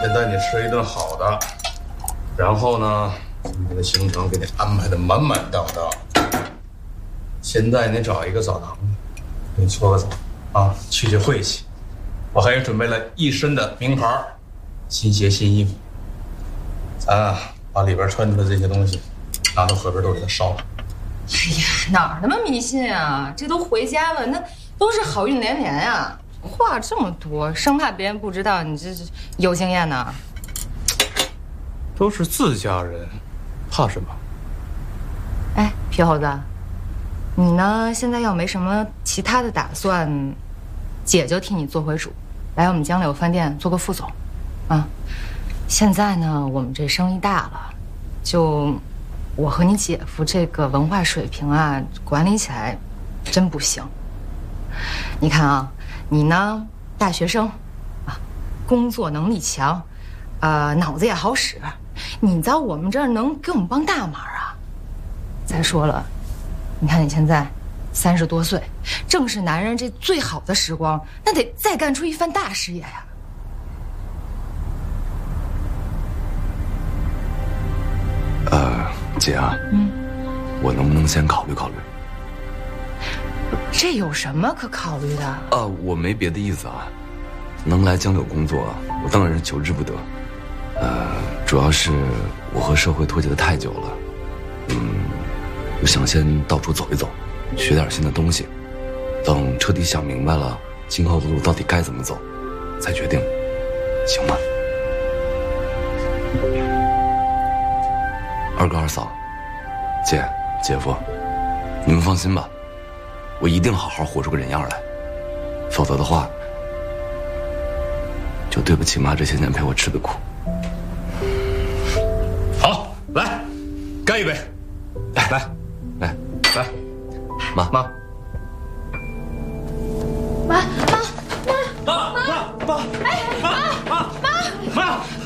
先带你吃一顿好的，然后呢，今天的行程给你安排的满满当当。先带你找一个澡堂，给你搓个澡啊，去晦气。我还准备了一身的名牌，新鞋新衣服。咱啊，把里边穿着的这些东西拿到河边都给它烧了。 哎呀，哪那么迷信啊？这都回家了，那都是好运连连呀。话这么多，生怕别人不知道你这有经验呢。 都是自家人，怕什么？ 哎，皮猴子，你呢？现在要没什么其他的打算，姐就替你做回主，来我们江柳饭店做个副总，啊。现在呢，我们这生意大了，就我和你姐夫这个文化水平啊，管理起来真不行。你看啊，你呢，大学生，啊，工作能力强，脑子也好使，你在我们这儿能给我们帮大忙啊。再说了，你看你现在30多岁，正是男人这最好的时光，那得再干出一番大事业呀。 姐啊，我能不能先考虑考虑？ 这有什么可考虑的？ 我没别的意思啊，能来江柳工作，我当然是求之不得。主要是我和社会脱节的太久了，我想先到处走一走，学点新的东西，等彻底想明白了今后的路到底该怎么走，再决定，行吗？二哥二嫂，姐姐夫，你们放心吧，我一定好好活出个人样来，否则的话，就对不起妈这些年陪我吃的苦。 好，来，干一杯！来， 妈， 妈， 哎，妈！